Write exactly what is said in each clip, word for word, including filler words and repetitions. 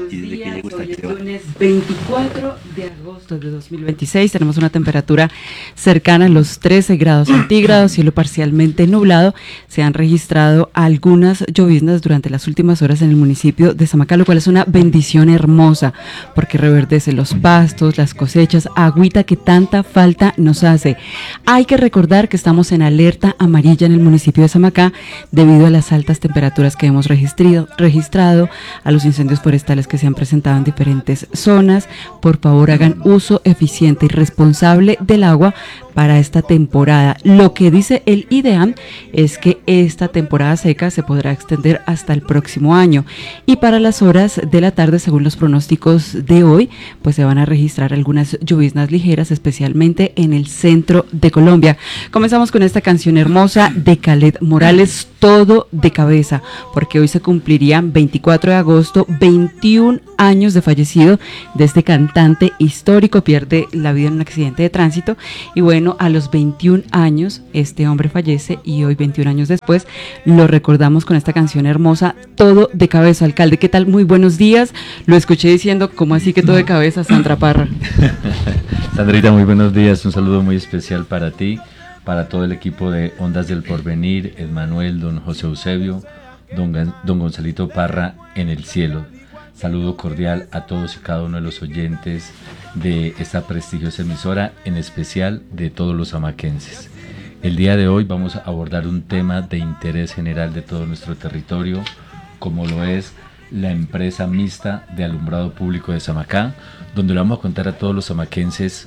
y desde que llegó esta lunes veinticuatro de agosto de dos mil veintiséis tenemos una temperatura cercana a los trece grados centígrados, cielo parcialmente nublado. Se han registrado algunas lloviznas durante las últimas horas en el municipio de Samacá, lo cual es una bendición hermosa porque reverdece los pastos, las cosechas, agüita que tanta falta nos hace. Hay que recordar que estamos en alerta amarilla en el municipio de Samacá debido a las altas temperaturas que hemos registrado, registrado a los incendios forestales que se han presentado en diferentes zonas. Por favor, hagan uso eficiente y responsable del agua para esta temporada. Lo que dice el IDEAM es que esta temporada seca se podrá extender hasta el próximo año, y para las horas de la tarde, según los pronósticos de hoy, pues se van a registrar algunas lloviznas ligeras, especialmente en el centro de Colombia. Comenzamos con esta canción hermosa de Khaled Morales, Todo de Cabeza, porque hoy se cumplirían veinticuatro de agosto, veintiún años de fallecido de este cantante histórico. Pierde la vida en un accidente de tránsito y bueno, a los veintiún años este hombre fallece, y hoy veintiún años después lo recordamos con esta canción hermosa, Todo de Cabeza. Alcalde, ¿qué tal? Muy buenos días. Lo escuché diciendo, ¿cómo así que todo de cabeza, Sandra Parra? Sandrita, muy buenos días. Un saludo muy especial para ti, para todo el equipo de Ondas del Porvenir, Edmanuel, don José Eusebio, don, don Gonzalito Parra en el cielo. Saludo cordial a todos y cada uno de los oyentes de esta prestigiosa emisora, en especial de todos los samaquenses. El día de hoy vamos a abordar un tema de interés general de todo nuestro territorio, como lo es la empresa mixta de alumbrado público de Samacá, donde le vamos a contar a todos los samaquenses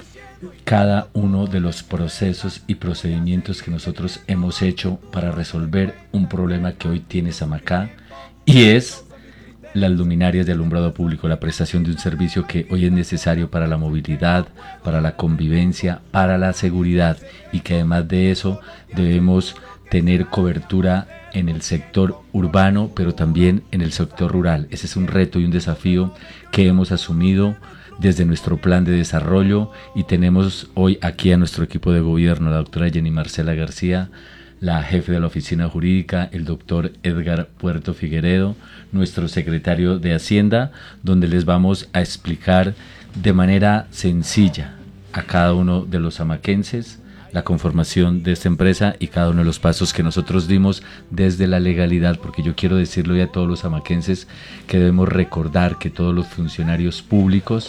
cada uno de los procesos y procedimientos que nosotros hemos hecho para resolver un problema que hoy tiene Samacá, y es las luminarias de alumbrado público, la prestación de un servicio que hoy es necesario para la movilidad, para la convivencia, para la seguridad, y que además de eso debemos tener cobertura en el sector urbano, pero también en el sector rural. Ese es un reto y un desafío que hemos asumido desde nuestro plan de desarrollo, y tenemos hoy aquí a nuestro equipo de gobierno, la doctora Jenny Marcela García, la jefe de la oficina jurídica, el doctor Edgar Puerto Figueredo, nuestro secretario de Hacienda, donde les vamos a explicar de manera sencilla a cada uno de los samaquenses la conformación de esta empresa y cada uno de los pasos que nosotros dimos desde la legalidad, porque yo quiero decirlo ya a todos los samaquenses que debemos recordar que todos los funcionarios públicos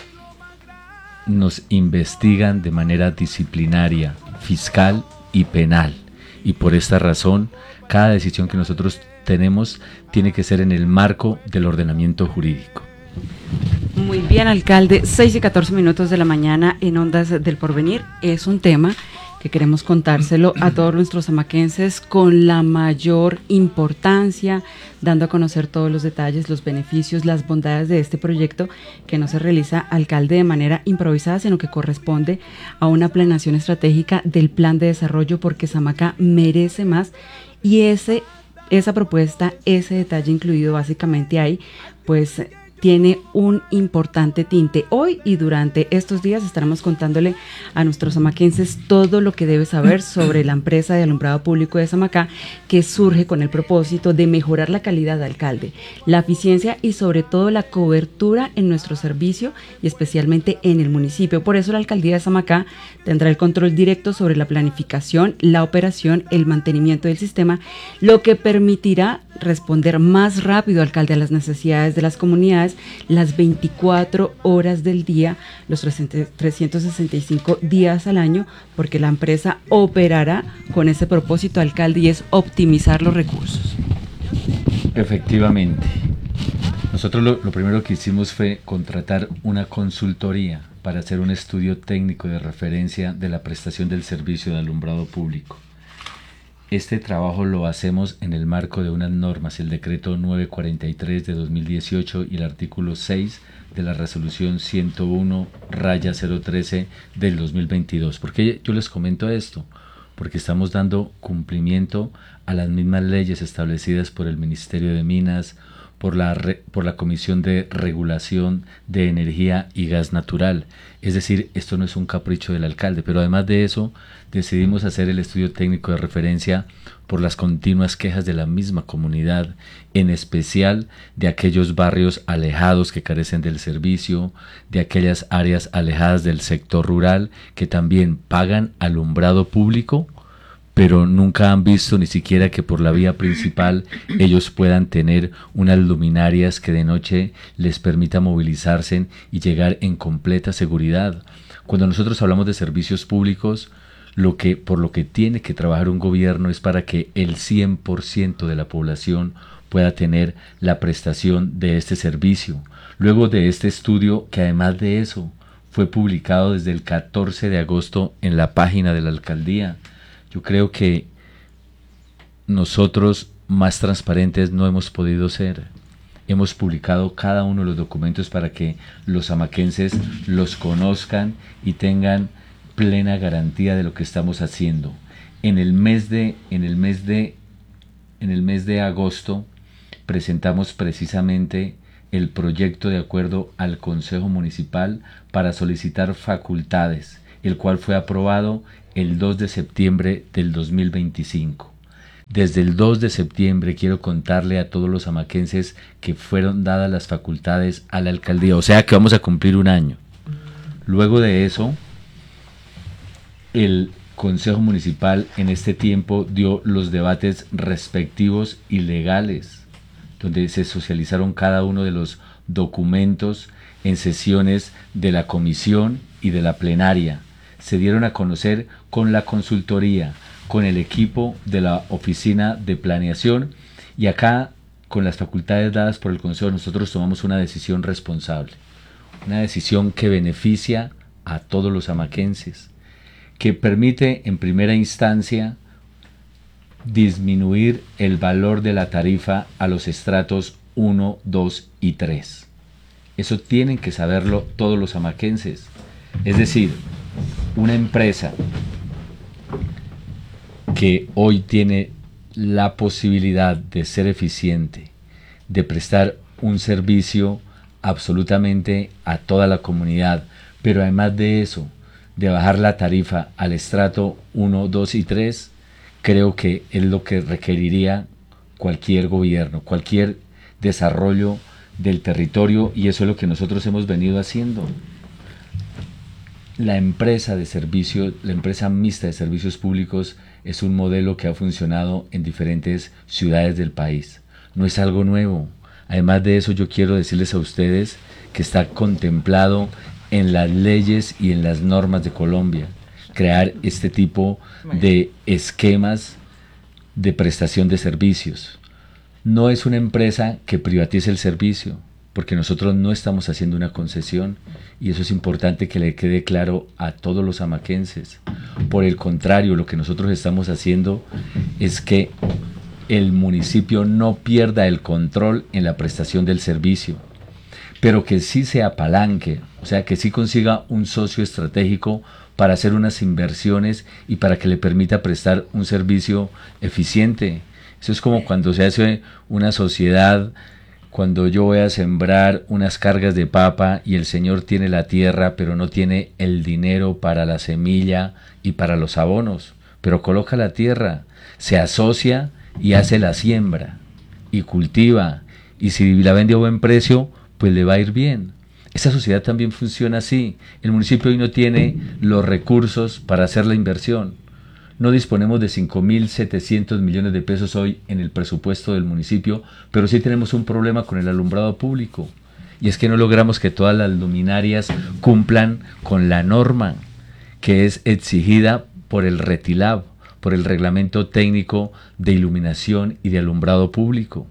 nos investigan de manera disciplinaria, fiscal y penal. Y por esta razón, cada decisión que nosotros tenemos tiene que ser en el marco del ordenamiento jurídico. Muy bien, alcalde. seis y catorce minutos de la mañana en Ondas del Porvenir. Es un tema que queremos contárselo a todos nuestros samaquenses con la mayor importancia, dando a conocer todos los detalles, los beneficios, las bondades de este proyecto, que no se realiza, alcalde, de manera improvisada, sino que corresponde a una planeación estratégica del plan de desarrollo, porque Samacá merece más, y ese, esa propuesta, ese detalle incluido básicamente ahí, pues tiene un importante tinte. Hoy y durante estos días estaremos contándole a nuestros samaquenses todo lo que debe saber sobre la empresa de alumbrado público de Samacá, que surge con el propósito de mejorar la calidad, alcalde, la eficiencia y sobre todo la cobertura en nuestro servicio, y especialmente en el municipio. Por eso la alcaldía de Samacá tendrá el control directo sobre la planificación, la operación, el mantenimiento del sistema, lo que permitirá responder más rápido, alcalde, a las necesidades de las comunidades las veinticuatro horas del día, los trescientos sesenta y cinco días al año, porque la empresa operará con ese propósito, alcalde, y es optimizar los recursos. Efectivamente. Nosotros lo, lo primero que hicimos fue contratar una consultoría para hacer un estudio técnico de referencia de la prestación del servicio de alumbrado público. Este trabajo lo hacemos en el marco de unas normas, el decreto novecientos cuarenta y tres de dos mil dieciocho y el artículo seis de la resolución ciento uno raya cero trece del dos mil veintidós. ¿Por qué yo les comento esto? Porque estamos dando cumplimiento a las mismas leyes establecidas por el Ministerio de Minas, por la, re, por la Comisión de Regulación de Energía y Gas Natural. Es decir, esto no es un capricho del alcalde, pero además de eso decidimos hacer el estudio técnico de referencia por las continuas quejas de la misma comunidad, en especial de aquellos barrios alejados que carecen del servicio, de aquellas áreas alejadas del sector rural que también pagan alumbrado público, pero nunca han visto ni siquiera que por la vía principal ellos puedan tener unas luminarias que de noche les permita movilizarse y llegar en completa seguridad. Cuando nosotros hablamos de servicios públicos, lo que, por lo que tiene que trabajar un gobierno es para que el cien por ciento de la población pueda tener la prestación de este servicio. Luego de este estudio, que además de eso fue publicado desde el catorce de agosto en la página de la alcaldía, yo creo que nosotros más transparentes no hemos podido ser. Hemos publicado cada uno de los documentos para que los amaquenses los conozcan y tengan plena garantía de lo que estamos haciendo. En el mes de, en el mes de, en el mes de agosto presentamos precisamente el proyecto de acuerdo al Consejo Municipal para solicitar facultades, el cual fue aprobado el dos de septiembre del dos mil veinticinco. Desde el dos de septiembre quiero contarle a todos los amaquenses que fueron dadas las facultades a la alcaldía, o sea que vamos a cumplir un año. Luego de eso, el Consejo Municipal en este tiempo dio los debates respectivos y legales, donde se socializaron cada uno de los documentos en sesiones de la comisión y de la plenaria. Se dieron a conocer con la consultoría, con el equipo de la oficina de planeación, y acá, con las facultades dadas por el Consejo, nosotros tomamos una decisión responsable, una decisión que beneficia a todos los amaquenses, que permite en primera instancia disminuir el valor de la tarifa a los estratos uno, dos y tres. Eso tienen que saberlo todos los amaquenses. Es decir, una empresa que hoy tiene la posibilidad de ser eficiente, de prestar un servicio absolutamente a toda la comunidad, pero además de eso, de bajar la tarifa al estrato uno, dos y tres, creo que es lo que requeriría cualquier gobierno, cualquier desarrollo del territorio, y eso es lo que nosotros hemos venido haciendo. La empresa de servicio, la empresa mixta de servicios públicos es un modelo que ha funcionado en diferentes ciudades del país. No es algo nuevo. Además de eso, yo quiero decirles a ustedes que está contemplado en las leyes y en las normas de Colombia crear este tipo de esquemas de prestación de servicios. No es una empresa que privatice el servicio, porque nosotros no estamos haciendo una concesión, y eso es importante que le quede claro a todos los amaquenses. Por el contrario, lo que nosotros estamos haciendo es que el municipio no pierda el control en la prestación del servicio, pero que sí se apalanque, o sea, que sí consiga un socio estratégico para hacer unas inversiones y para que le permita prestar un servicio eficiente. Eso es como cuando se hace una sociedad. Cuando yo voy a sembrar unas cargas de papa y el señor tiene la tierra, pero no tiene el dinero para la semilla y para los abonos, pero coloca la tierra, se asocia y hace la siembra y cultiva, y si la vende a buen precio, pues le va a ir bien. Esa sociedad también funciona así. El municipio hoy no tiene los recursos para hacer la inversión. No disponemos de cinco mil setecientos millones de pesos hoy en el presupuesto del municipio, pero sí tenemos un problema con el alumbrado público, y es que no logramos que todas las luminarias cumplan con la norma que es exigida por el RETILAB, por el Reglamento Técnico de Iluminación y de Alumbrado Público.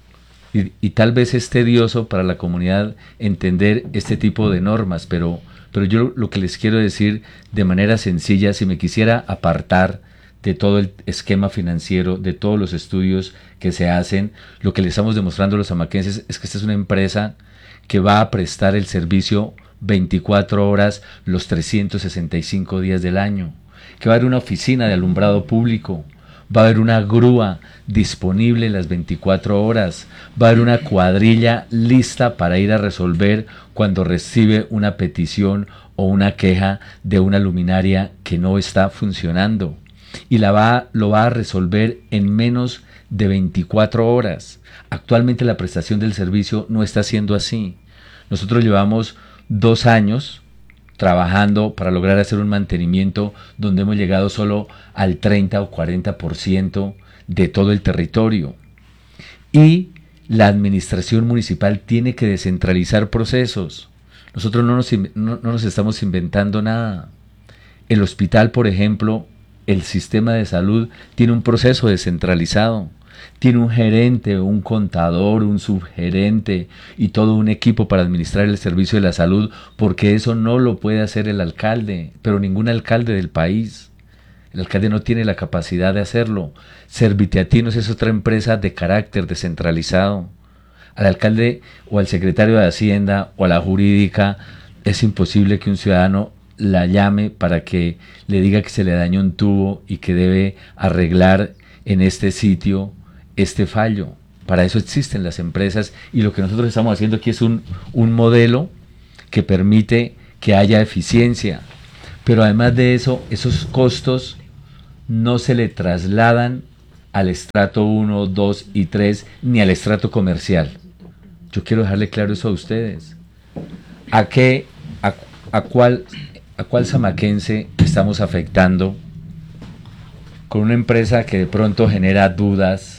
Y, y tal vez es tedioso para la comunidad entender este tipo de normas, pero... Pero yo lo que les quiero decir de manera sencilla, si me quisiera apartar de todo el esquema financiero, de todos los estudios que se hacen, lo que le estamos demostrando a los amaquenses es que esta es una empresa que va a prestar el servicio veinticuatro horas los trescientos sesenta y cinco días del año, que va a haber una oficina de alumbrado público, va a haber una grúa disponible las veinticuatro horas, va a haber una cuadrilla lista para ir a resolver cuando recibe una petición o una queja de una luminaria que no está funcionando. y la va, lo va a resolver en menos de veinticuatro horas. Actualmente la prestación del servicio no está siendo así. Nosotros llevamos dos años trabajando para lograr hacer un mantenimiento donde hemos llegado solo al treinta o cuarenta por ciento de todo el territorio. Y la administración municipal tiene que descentralizar procesos. Nosotros no nos, no, no nos estamos inventando nada. El hospital, por ejemplo, el sistema de salud tiene un proceso descentralizado. Tiene un gerente, un contador, un subgerente y todo un equipo para administrar el servicio de la salud, porque eso no lo puede hacer el alcalde, pero ningún alcalde del país. El alcalde no tiene la capacidad de hacerlo. Servitiatinos es otra empresa de carácter descentralizado. Al alcalde o al secretario de Hacienda o a la jurídica es imposible que un ciudadano la llame para que le diga que se le dañó un tubo y que debe arreglar en este sitio este fallo. Para eso existen las empresas, y lo que nosotros estamos haciendo aquí es un, un modelo que permite que haya eficiencia, pero además de eso, esos costos no se le trasladan al estrato uno, dos y tres, ni al estrato comercial. Yo quiero dejarle claro eso a ustedes. ¿A qué, a, a cuál, a cuál samaquense estamos afectando con una empresa que de pronto genera dudas,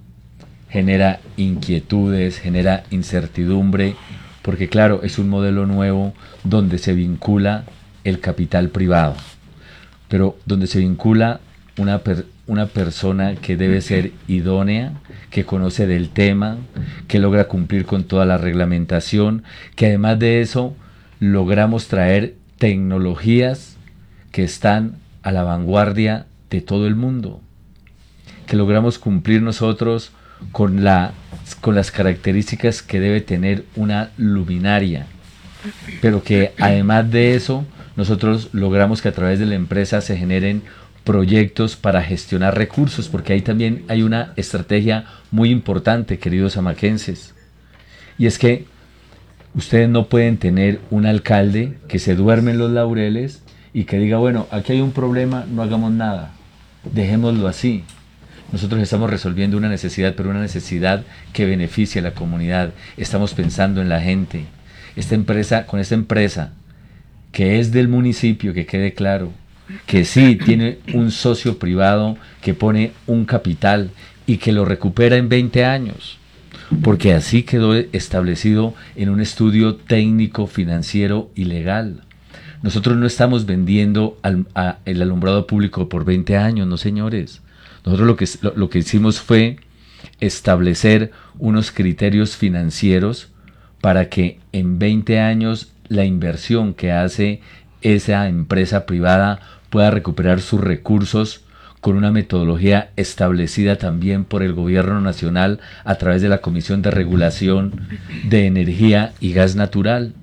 genera inquietudes, genera incertidumbre, porque claro, es un modelo nuevo donde se vincula el capital privado, pero donde se vincula una, per, una persona que debe ser idónea, que conoce del tema, que logra cumplir con toda la reglamentación, que además de eso logramos traer tecnologías que están a la vanguardia de todo el mundo, que logramos cumplir nosotros con, la, con las características que debe tener una luminaria, pero que además de eso nosotros logramos que a través de la empresa se generen proyectos para gestionar recursos, porque ahí también hay una estrategia muy importante, queridos amaquenses, y es que ustedes no pueden tener un alcalde que se duerme en los laureles y que diga, bueno, aquí hay un problema, no hagamos nada, dejémoslo así. Nosotros estamos resolviendo una necesidad, pero una necesidad que beneficia a la comunidad. Estamos pensando en la gente. Esta empresa, con esta empresa que es del municipio, que quede claro, que sí tiene un socio privado que pone un capital y que lo recupera en veinte años, porque así quedó establecido en un estudio técnico, financiero y legal. Nosotros no estamos vendiendo al, a, el alumbrado público por veinte años, no señores. Nosotros lo que, lo, lo que hicimos fue establecer unos criterios financieros para que en veinte años la inversión que hace esa empresa privada pueda recuperar sus recursos con una metodología establecida también por el gobierno nacional a través de la Comisión de Regulación de Energía y Gas Natural.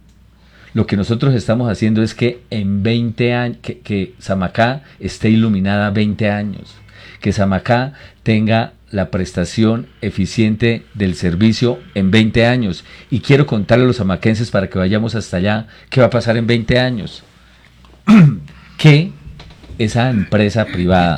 Lo que nosotros estamos haciendo es que en veinte años, que, que Samacá esté iluminada veinte años. Que Samacá tenga la prestación eficiente del servicio en veinte años. Y quiero contarle a los samaquenses para que vayamos hasta allá, qué va a pasar en veinte años. Que esa empresa privada,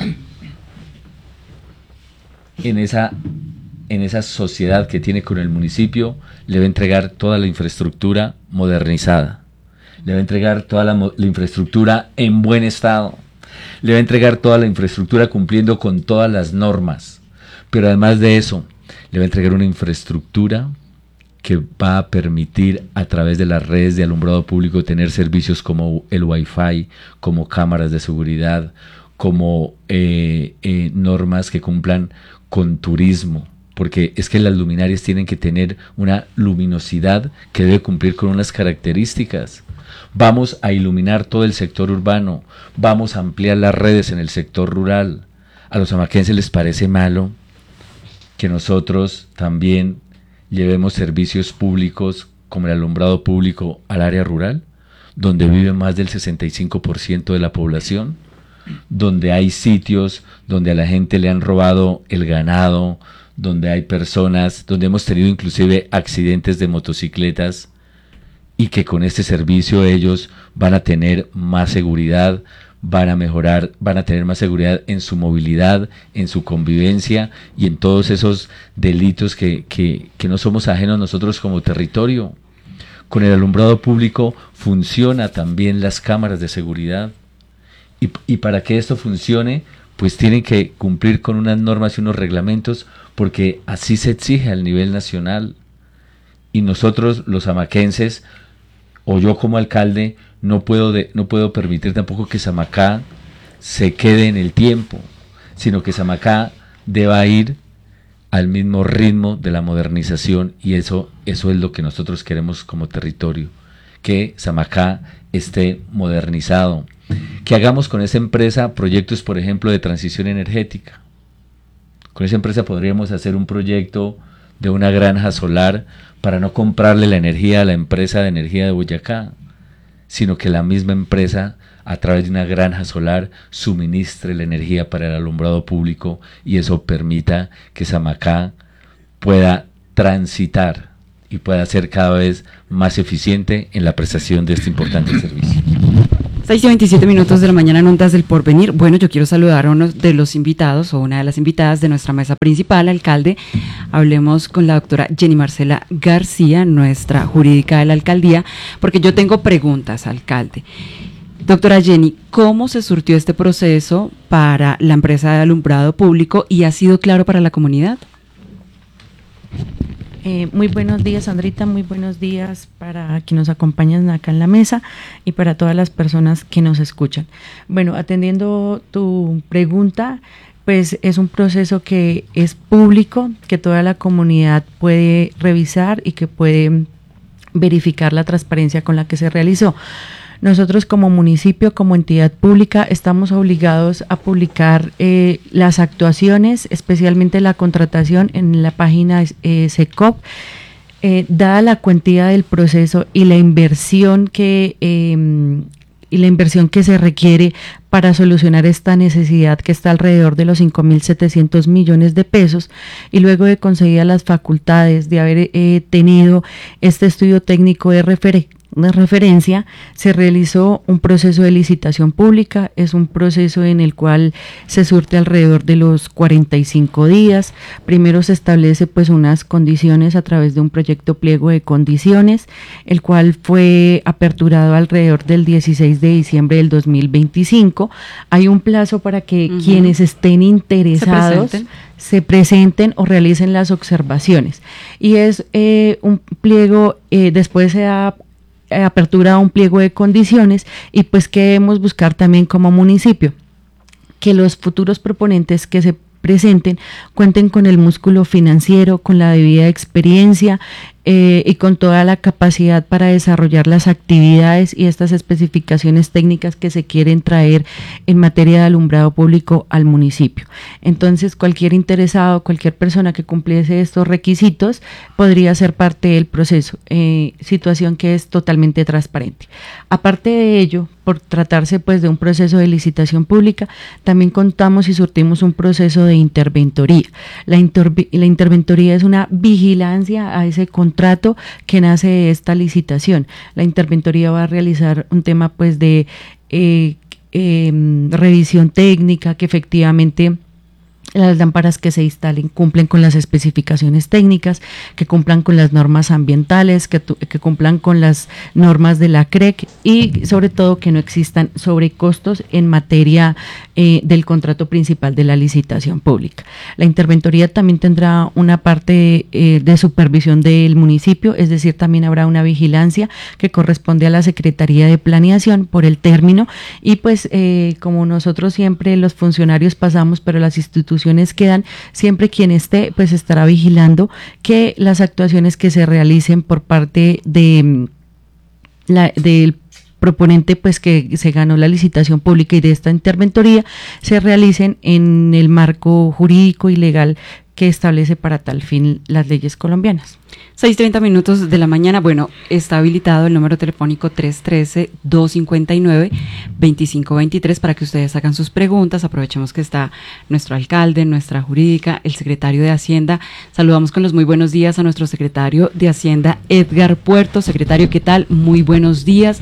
en esa, en esa sociedad que tiene con el municipio, le va a entregar toda la infraestructura modernizada. Le va a entregar toda la, la infraestructura en buen estado. Le va a entregar toda la infraestructura cumpliendo con todas las normas, pero además de eso, le va a entregar una infraestructura que va a permitir a través de las redes de alumbrado público tener servicios como el Wi-Fi, como cámaras de seguridad, como eh, eh, normas que cumplan con turismo, porque es que las luminarias tienen que tener una luminosidad que debe cumplir con unas características. Vamos a iluminar todo el sector urbano, vamos a ampliar las redes en el sector rural. ¿A los samaquenses les parece malo que nosotros también llevemos servicios públicos como el alumbrado público al área rural, donde vive más del sesenta y cinco por ciento de la población, donde hay sitios donde a la gente le han robado el ganado, donde hay personas, donde hemos tenido inclusive accidentes de motocicletas, y que con este servicio ellos van a tener más seguridad, van a mejorar, van a tener más seguridad en su movilidad, en su convivencia y en todos esos delitos que, que, que no somos ajenos nosotros como territorio. Con el alumbrado público funciona también las cámaras de seguridad y, y para que esto funcione, pues tienen que cumplir con unas normas y unos reglamentos porque así se exige al nivel nacional. Y nosotros los amaquenses, o yo como alcalde, no puedo, de, no puedo permitir tampoco que Samacá se quede en el tiempo, sino que Samacá deba ir al mismo ritmo de la modernización y eso, eso es lo que nosotros queremos como territorio, que Samacá esté modernizado, que hagamos con esa empresa proyectos, por ejemplo, de transición energética. Con esa empresa podríamos hacer un proyecto de una granja solar para no comprarle la energía a la empresa de energía de Boyacá, sino que la misma empresa a través de una granja solar suministre la energía para el alumbrado público y eso permita que Samacá pueda transitar y pueda ser cada vez más eficiente en la prestación de este importante servicio. seis y veintisiete minutos de la mañana en Ondas del Porvenir. Bueno, yo quiero saludar a uno de los invitados o una de las invitadas de nuestra mesa principal, alcalde. Hablemos con la doctora Jenny Marcela García, nuestra jurídica de la alcaldía, porque yo tengo preguntas, alcalde. Doctora Jenny, ¿cómo se surtió este proceso para la empresa de alumbrado público y ha sido claro para la comunidad? Eh, muy buenos días, Sandrita, muy buenos días para quienes nos acompañan acá en la mesa y para todas las personas que nos escuchan. Bueno, atendiendo tu pregunta, pues es un proceso que es público, que toda la comunidad puede revisar y que puede verificar la transparencia con la que se realizó. Nosotros como municipio, como entidad pública, estamos obligados a publicar eh, las actuaciones, especialmente la contratación en la página eh, SECOP, eh, dada la cuantía del proceso y la inversión que eh, y la inversión que se requiere para solucionar esta necesidad que está alrededor de los cinco mil setecientos millones de pesos y luego de conseguir las facultades de haber eh, tenido este estudio técnico de referencia de referencia, se realizó un proceso de licitación pública, es un proceso en el cual se surte alrededor de los cuarenta y cinco días. Primero se establece pues unas condiciones a través de un proyecto pliego de condiciones, el cual fue aperturado alrededor del dieciséis de diciembre del dos mil veinticinco. Hay un plazo para que uh-huh. quienes estén interesados se presenten. se presenten o realicen las observaciones. Y es eh, un pliego, eh, después se ha apertura un pliego de condiciones y pues que debemos buscar también como municipio que los futuros proponentes que se presenten cuenten con el músculo financiero, con la debida experiencia eh, y con toda la capacidad para desarrollar las actividades y estas especificaciones técnicas que se quieren traer en materia de alumbrado público al municipio. Entonces, cualquier interesado, cualquier persona que cumpliese estos requisitos podría ser parte del proceso, eh, situación que es totalmente transparente. Aparte de ello, por tratarse pues de un proceso de licitación pública, también contamos y surtimos un proceso de interventoría. La, inter- la interventoría es una vigilancia a ese contrato que nace de esta licitación. La interventoría va a realizar un tema pues de eh, eh, revisión técnica, que efectivamente las lámparas que se instalen cumplen con las especificaciones técnicas, que cumplan con las normas ambientales, que, que cumplan con las normas de la C R E C y sobre todo que no existan sobrecostos en materia eh, del contrato principal de la licitación pública. La interventoría también tendrá una parte eh, de supervisión del municipio, es decir, también habrá una vigilancia que corresponde a la Secretaría de Planeación por el término y pues eh, como nosotros siempre los funcionarios pasamos, pero las instituciones quedan, siempre quien esté pues estará vigilando que las actuaciones que se realicen por parte de la, del proponente pues que se ganó la licitación pública y de esta interventoría se realicen en el marco jurídico y legal que establece para tal fin las leyes colombianas. seis y treinta minutos de la mañana. Bueno, está habilitado el número telefónico tres uno tres, dos cinco nueve, dos cinco dos tres para que ustedes hagan sus preguntas. Aprovechemos que está nuestro alcalde, nuestra jurídica, el secretario de Hacienda. Saludamos con los muy buenos días a nuestro secretario de Hacienda, Edgar Puerto. Secretario, ¿qué tal? Muy buenos días.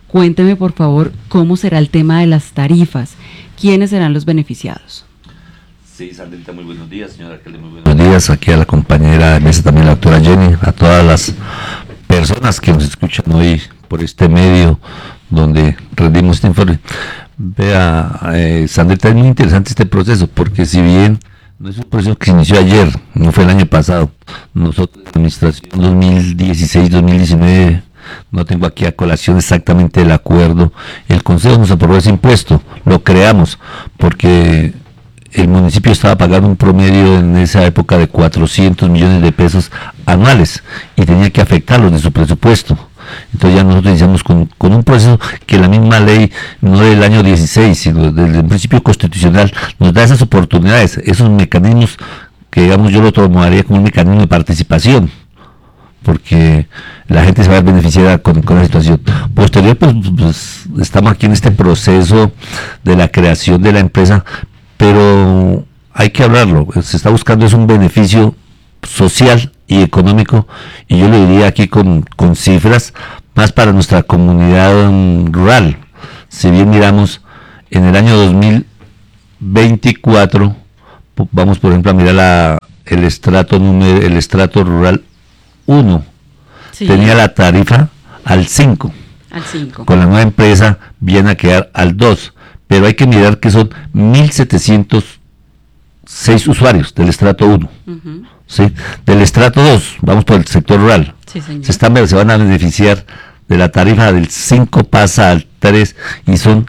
Cuénteme, por favor, cómo será el tema de las tarifas. ¿Quiénes serán los beneficiados? Sí, Sandrita, muy buenos días, señora alcalde, muy buenos días. Aquí a la compañera de mesa, también la doctora Jenny, a todas las personas que nos escuchan hoy por este medio donde rendimos este informe. Vea, eh, Sandrita, es muy interesante este proceso, porque si bien no es un proceso que se inició ayer, no fue el año pasado, nosotros en la administración dos mil dieciséis dos mil diecinueve, no tengo aquí a colación exactamente el acuerdo, el Consejo nos aprobó ese impuesto, lo creamos, porque el municipio estaba pagando un promedio en esa época de cuatrocientos millones de pesos anuales y tenía que afectarlo de su presupuesto. Entonces ya nosotros iniciamos con, con un proceso que la misma ley, no del año dieciséis, sino desde el principio constitucional, nos da esas oportunidades, esos mecanismos que, digamos, yo lo tomaría como un mecanismo de participación, porque la gente se va a beneficiar con, con la situación. Posterior, pues, pues estamos aquí en este proceso de la creación de la empresa, pero hay que hablarlo, se está buscando es un beneficio social y económico, y yo le diría aquí con, con cifras, más para nuestra comunidad um, rural. Si bien miramos en el año dos mil veinticuatro, vamos por ejemplo a mirar la, el estrato número, el estrato rural uno, sí, tenía la tarifa al cinco, al cinco, con la nueva empresa viene a quedar al dos, pero hay que mirar que son mil setecientos seis usuarios del estrato uno. Uh-huh. ¿Sí? Del estrato dos, vamos por el sector rural, sí, se, están, se van a beneficiar de la tarifa del cinco, pasa al tres y son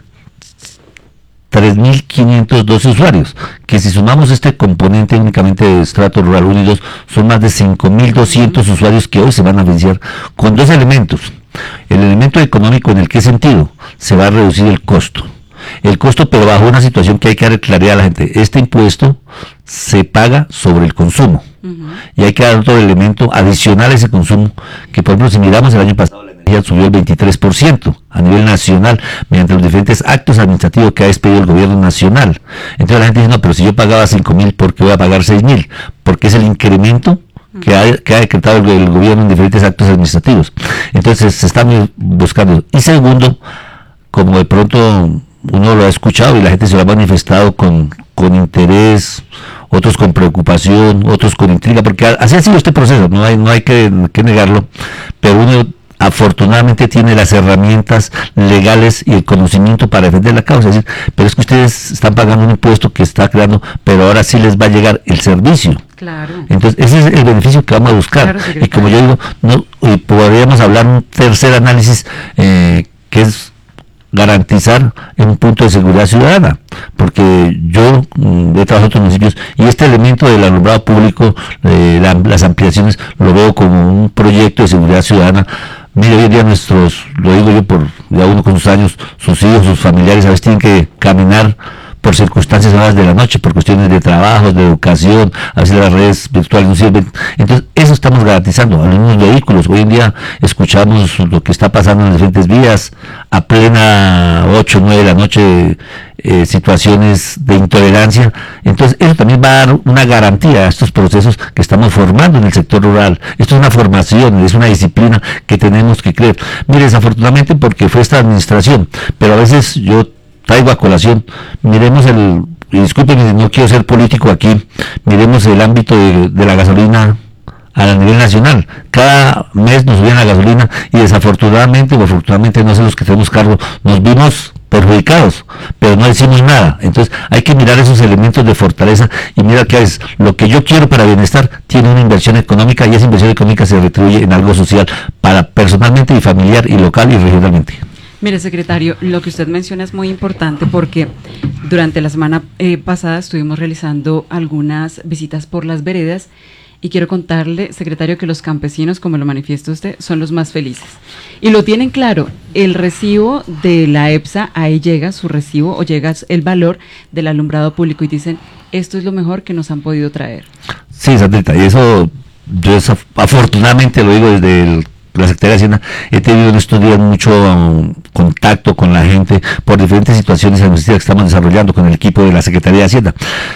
tres mil quinientos dos usuarios, que si sumamos este componente únicamente de estrato rural uno y dos, son más de cinco mil doscientos uh-huh. usuarios que hoy se van a beneficiar con dos elementos. El elemento económico, ¿en el qué sentido? Se va a reducir el costo. El costo, pero bajo una situación que hay que dar claridad a la gente. Este impuesto se paga sobre el consumo. Uh-huh. Y hay que dar otro elemento adicional a ese consumo, que por ejemplo, si miramos el año pasado, la energía subió el veintitrés por ciento a nivel nacional, mediante los diferentes actos administrativos que ha expedido el gobierno nacional. Entonces la gente dice, no, pero si yo pagaba cinco mil, ¿por qué voy a pagar seis mil? Porque es el incremento que ha, que ha decretado el, el gobierno en diferentes actos administrativos. Entonces se está buscando. Y segundo, como de pronto uno lo ha escuchado y la gente se lo ha manifestado con, con interés, otros con preocupación, otros con intriga, porque así ha sido este proceso, no hay, no hay que, que negarlo, pero uno afortunadamente tiene las herramientas legales y el conocimiento para defender la causa. Es decir, pero es que ustedes están pagando un impuesto que está creando, pero ahora sí les va a llegar el servicio. Claro. Entonces ese es el beneficio que vamos a buscar. Claro, y como yo digo, no, y podríamos hablar un tercer análisis eh, que es garantizar en un punto de seguridad ciudadana, porque yo mm, he trabajado en otros municipios y este elemento del alumbrado público, eh, la, las ampliaciones, lo veo como un proyecto de seguridad ciudadana. Mire, hoy en día nuestros, lo digo yo por ya uno con sus años, sus hijos, sus familiares a veces tienen que caminar por circunstancias horas de la noche, por cuestiones de trabajo, de educación, a veces las redes virtuales no sirven. Entonces, eso estamos garantizando a los mismos vehículos. Hoy en día escuchamos lo que está pasando en las diferentes vías, a plena ocho, nueve de la noche, eh, situaciones de intolerancia. Entonces, eso también va a dar una garantía a estos procesos que estamos formando en el sector rural. Esto es una formación, es una disciplina que tenemos que creer. Mire, desafortunadamente, porque fue esta administración, pero a veces yo traigo a colación, miremos el, y discúlpenme, no quiero ser político aquí, miremos el ámbito de, de la gasolina a nivel nacional. Cada mes nos subían la gasolina y desafortunadamente o afortunadamente, no sé, los que tenemos cargo, nos vimos perjudicados, pero no decimos nada. Entonces hay que mirar esos elementos de fortaleza y mira que es lo que yo quiero para bienestar, tiene una inversión económica y esa inversión económica se retribuye en algo social para personalmente y familiar y local y regionalmente. Mire, secretario, lo que usted menciona es muy importante porque durante la semana eh, pasada estuvimos realizando algunas visitas por las veredas y quiero contarle, secretario, que los campesinos, como lo manifiesta usted, son los más felices. Y lo tienen claro, el recibo de la EPSA, ahí llega su recibo o llega el valor del alumbrado público y dicen, esto es lo mejor que nos han podido traer. Sí, Sandrita, y eso yo afortunadamente lo digo desde el la Secretaría de Hacienda, he tenido en estos días mucho um, contacto con la gente por diferentes situaciones administrativas que estamos desarrollando con el equipo de la Secretaría de Hacienda.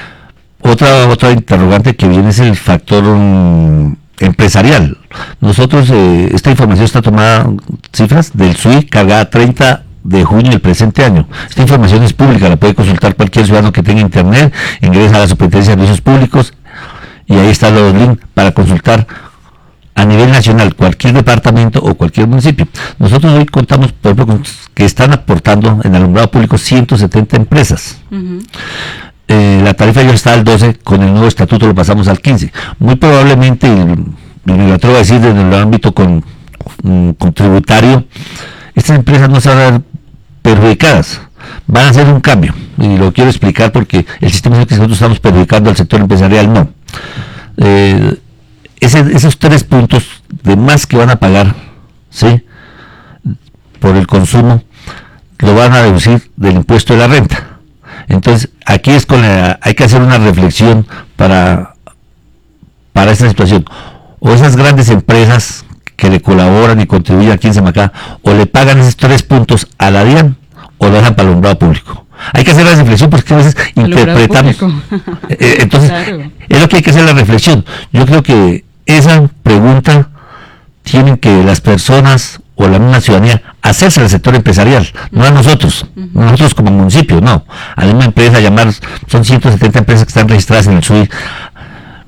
Otra otra interrogante que viene es el factor um, empresarial. Nosotros, eh, esta información está tomada, cifras del S U I cargada treinta de junio del presente año. Esta información es pública, la puede consultar cualquier ciudadano que tenga internet, ingresa a la Superintendencia de Servicios Públicos y ahí están los links para consultar a nivel nacional, cualquier departamento o cualquier municipio. Nosotros hoy contamos, por ejemplo, con que están aportando en alumbrado público ciento setenta empresas. Uh-huh. Eh, la tarifa ya está al doce, con el nuevo estatuto lo pasamos al quince. Muy probablemente, y me lo atrevo a decir desde el ámbito con, con tributario, estas empresas no se van a ver perjudicadas, van a hacer un cambio, y lo quiero explicar porque el sistema es que nosotros estamos perjudicando al sector empresarial, no. Eh, ese, esos tres puntos de más que van a pagar, ¿sí?, por el consumo, lo van a deducir del impuesto de la renta. Entonces, aquí es con la, hay que hacer una reflexión para, para esta situación. O esas grandes empresas que le colaboran y contribuyen aquí en Semacá, o le pagan esos tres puntos a la DIAN, o lo dejan para el alumbrado público. Hay que hacer la reflexión porque a veces interpretamos. eh, entonces, claro, es lo que hay que hacer la reflexión. Yo creo que esa pregunta tienen que las personas o la misma ciudadanía hacerse al sector empresarial, uh-huh. no a nosotros, uh-huh. nosotros como municipio, no, a la misma empresa, llamar, son ciento setenta empresas que están registradas en el S U I,